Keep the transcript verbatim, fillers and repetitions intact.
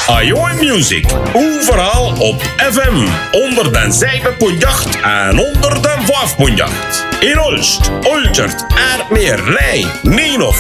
Ajoy Music. Overal op F M. Onder den zeven punt acht en onder den vijf punt acht. In Olst, Olchert, Aardmeer, Rij, Neenhof,